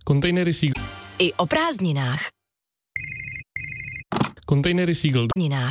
Kontejnery Seagull. I o prázdninách. Kontejnery Seagull.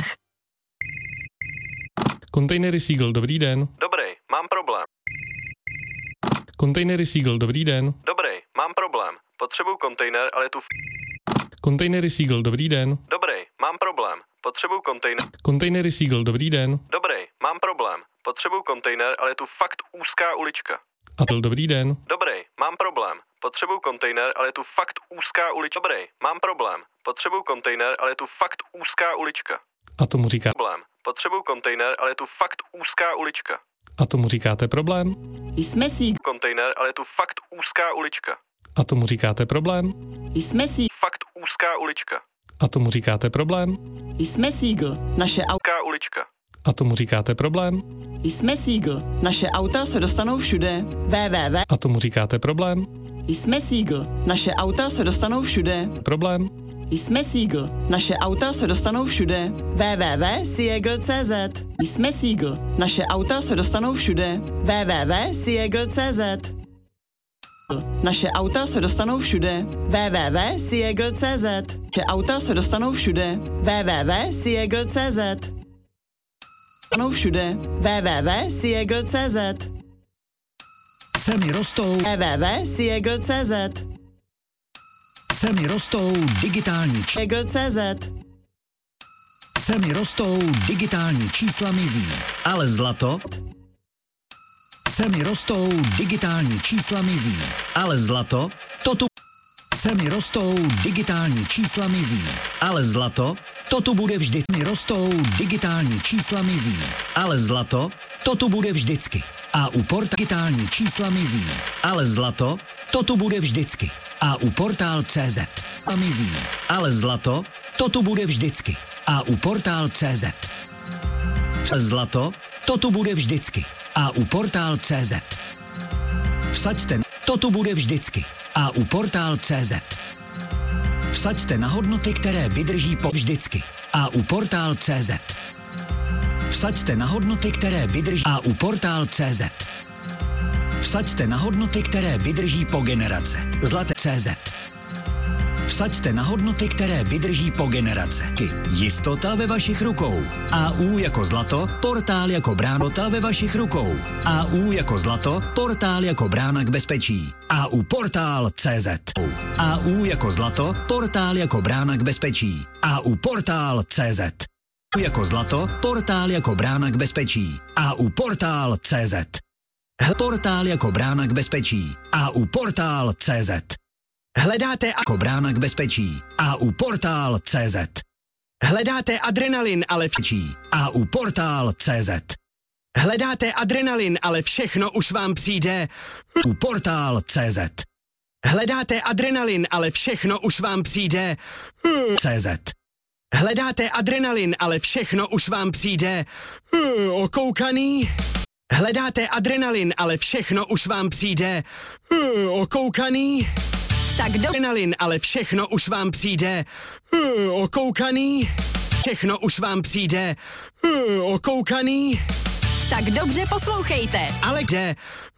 Kontejnery Seagull, dobrý den. Dobrý, mám problém. Kontejnery Seagull, dobrý den. Dobrý, mám problém. Potřebuju kontejner, ale je tu... Kontejnery Seagull, dobrý den. Dobrý, mám problém. Potřebuju kontejner. Kontejnery Seagull, dobrý den. Dobrý, mám problém. Potřebuju kontejner, ale je tu fakt úzká ulička. Apple, dobrý den. Dobrý, mám problém. Potřebuju kontejner, ale je tu fakt úzká ulička. Dobrý, mám problém. Potřebuju kontejner, ale je tu fakt úzká ulička. A tomu říká. Problém. Potřebuju kontejner, ale je tu fakt úzká ulička. A tomu říkáte problém. Jsme si Kontejner, ale je tu fakt úzká ulička. A tomu říkáte problém. Jsme si Fakt úzká ulička. A tomu říkáte problém. Jsme Seagull, naše auta. Úzká ulička. A tomu říkáte problém. Jsme Seagull, naše auta se dostanou všude. www. A tomu říkáte problém. Jsme Seagull, naše auta se dostanou všude. Problém. Jsme Seagull, naše auta se dostanou všude. www.seagull.cz. Jsme Seagull, naše auta se dostanou všude. www.seagull.cz. Naše auta se dostanou všude. www.seagull.cz. Naše auta se dostanou všude. www.seagull.cz. Dostanou všude. www.seagull.cz. Ceny rostou. www.seagull.cz. Ceny rostou digitální Seagull.cz. Ceny rostou digitální čísla mizí. Ale zlato? Ceny rostou digitální čísla mizí. Ale zlato? To tu... Ceny rostou digitální čísla mizí. Ale zlato? To tu bude vždy. Ceny rostou digitální čísla mizí. Ale zlato? To tu bude vždycky. A u digitální čísla mizí. Ale zlato? To tu bude vždycky. A u Portál.cz a mizí. Ale zlato? To tu bude vždycky. A u Portál.cz. Zlato? To tu bude vždycky. A u Portál.cz. Vsaďte, to tu bude vždycky. A u Portál.cz. Vsaďte na hodnoty, které vydrží po vždycky. A u Portál.cz. Vsaďte na hodnoty, které vydrží. A u Portál.cz. Vsaďte na hodnoty, které vydrží po generace. Zlaté.cz. Vsaďte na hodnoty, které vydrží po generace. Jistota ve vašich rukou. AU jako zlato, portál jako brána ve vašich rukou. AU jako zlato, portál jako brána k bezpečí. AU Portál.cz. AU jako zlato, portál jako brána k bezpečí. AU Portál.cz. Jako zlato, portál jako brána k bezpečí. AU Portál.cz. Portál jako brána k bezpečí. AU Portál.cz. Hledáte jako brána k bezpečí. AU Portál.cz. Hledáte adrenalin, ale včí. AU Portál.cz. Hledáte adrenalin, ale všechno už vám přijde. U Portál.cz. Hledáte adrenalin, ale všechno už vám přijde. CZ. Hledáte adrenalin, ale všechno už vám přijde. Okoukaný. Hledáte adrenalin, ale všechno už vám přijde. Okoukaný. Tak Adrenalin, ale všechno už vám přijde. Okoukaný. Všechno už vám přijde. Okoukaný. Tak dobře poslouchejte. Ale kde?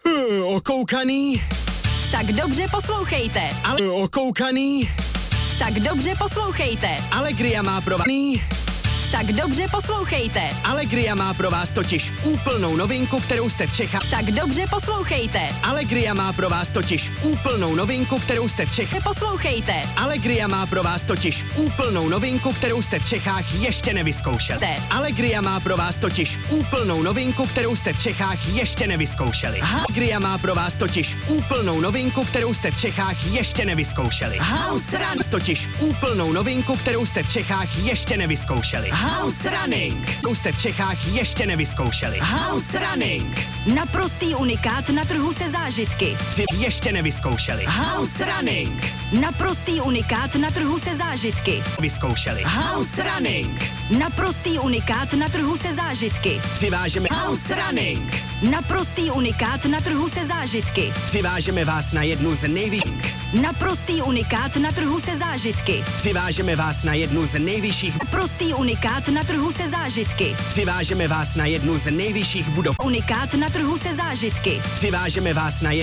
Okoukaný. Tak dobře poslouchejte. Ale okoukaný. Tak dobře poslouchejte. Allegria má pro vás... Tak dobře poslouchejte. Allegria má pro vás totiž úplnou novinku, kterou jste v Čechách... Tak dobře poslouchejte. Allegria má pro vás totiž úplnou novinku, kterou jste v Čechách... Poslouchejte. Allegria má pro vás totiž úplnou novinku, kterou jste v Čechách ještě nevyzkoušeli. Allegria má pro vás totiž úplnou novinku, kterou jste v Čechách ještě nevyzkoušeli. Allegria má pro vás totiž úplnou novinku, kterou jste v Čechách ještě nevyzkoušeli. House Run. Totiž úplnou novinku, kterou jste v Čechách ještě nevyzkoušeli. House Running. Kterou jste v Čechách ještě nevyzkoušeli. House Running. Naprostý unikát na trhu se zážitky. Ještě nevyzkoušeli. House Running. Naprostý unikát na trhu se zážitky. Vyzkoušeli. House Running. Naprostý unikát na trhu se zážitky. Přivážeme House Running. Naprostý unikát na trhu se zážitky. Přivážeme vás na jednu z nejvyšších. Naprostý unikát na trhu se zážitky. Přivážeme vás na jednu z nejvyšších. Naprostý unikát na trhu se zážitky. Přivážeme vás na jednu z nejvyšších budov. Unikát na trhu se zážitky. Přivážeme vás na